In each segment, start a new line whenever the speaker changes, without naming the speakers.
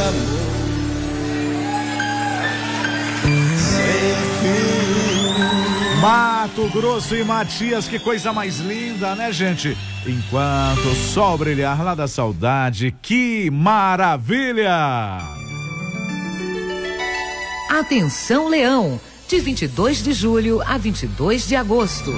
Mato Grosso e Matias, que coisa mais linda, né, gente? Enquanto o sol brilhar lá da saudade, que maravilha!
Atenção, Leão, de 22 de julho a 22 de agosto.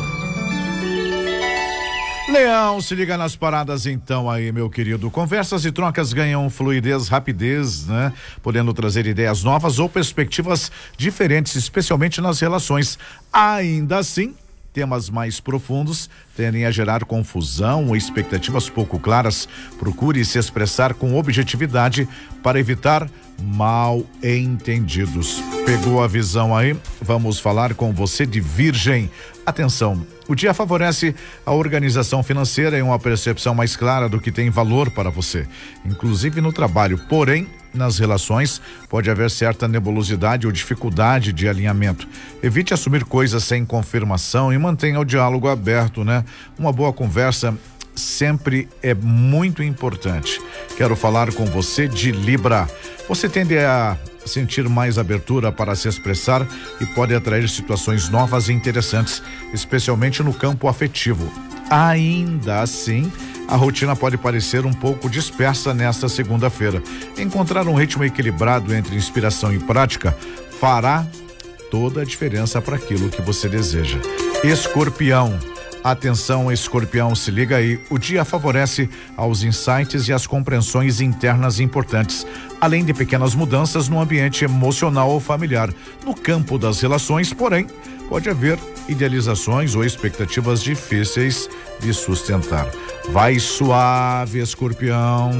Leão, se liga nas paradas então aí, meu querido. Conversas e trocas ganham fluidez, rapidez, né? Podendo trazer ideias novas ou perspectivas diferentes, especialmente nas relações. Ainda assim, temas mais profundos tendem a gerar confusão ou expectativas pouco claras. Procure se expressar com objetividade para evitar mal entendidos. Pegou a visão aí? Vamos falar com você de Virgem. Atenção, o dia favorece a organização financeira e uma percepção mais clara do que tem valor para você, inclusive no trabalho. Porém, nas relações pode haver certa nebulosidade ou dificuldade de alinhamento. Evite assumir coisas sem confirmação e mantenha o diálogo aberto, né? Uma boa conversa sempre é muito importante. Quero falar com você de Libra. Você tende a sentir mais abertura para se expressar e pode atrair situações novas e interessantes, especialmente no campo afetivo. Ainda assim, a rotina pode parecer um pouco dispersa nesta segunda-feira. Encontrar um ritmo equilibrado entre inspiração e prática fará toda a diferença para aquilo que você deseja. Escorpião. Atenção, Escorpião, se liga aí. O dia favorece aos insights e às compreensões internas importantes, além de pequenas mudanças no ambiente emocional ou familiar. No campo das relações, porém, pode haver idealizações ou expectativas difíceis de sustentar. Vai suave, Escorpião.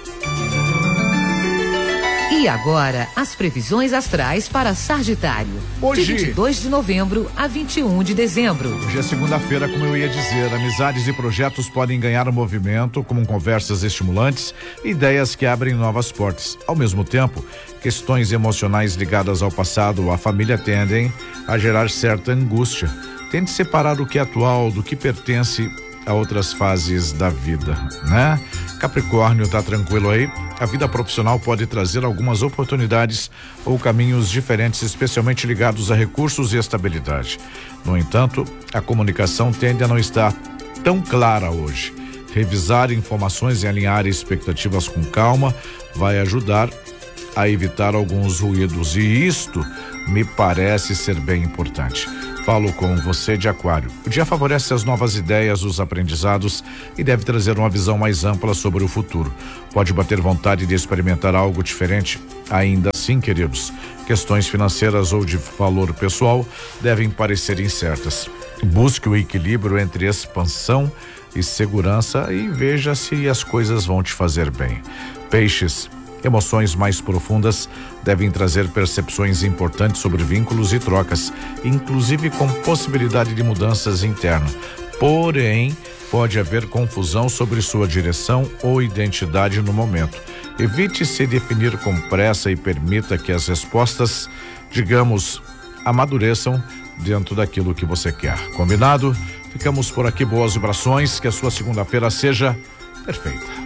E agora, as previsões astrais para Sagitário.
Hoje,
de 22 de novembro a 21 de dezembro.
Hoje é segunda-feira, como eu ia dizer. Amizades e projetos podem ganhar movimento, como conversas estimulantes e ideias que abrem novas portas. Ao mesmo tempo, questões emocionais ligadas ao passado ou à família tendem a gerar certa angústia. Tente separar o que é atual do que pertence a outras fases da vida, né? Capricórnio, tá tranquilo aí? A vida profissional pode trazer algumas oportunidades ou caminhos diferentes, especialmente ligados a recursos e estabilidade. No entanto, a comunicação tende a não estar tão clara hoje. Revisar informações e alinhar expectativas com calma vai ajudar a evitar alguns ruídos, e isto me parece ser bem importante. Falo com você de Aquário. O dia favorece as novas ideias, os aprendizados e deve trazer uma visão mais ampla sobre o futuro. Pode bater vontade de experimentar algo diferente. Ainda assim, queridos, questões financeiras ou de valor pessoal devem parecer incertas. Busque o equilíbrio entre expansão e segurança e veja se as coisas vão te fazer bem. Peixes. Emoções mais profundas devem trazer percepções importantes sobre vínculos e trocas, inclusive com possibilidade de mudanças internas. Porém, pode haver confusão sobre sua direção ou identidade no momento. Evite se definir com pressa e permita que as respostas, digamos, amadureçam dentro daquilo que você quer. Combinado? Ficamos por aqui, boas vibrações, que a sua segunda-feira seja perfeita.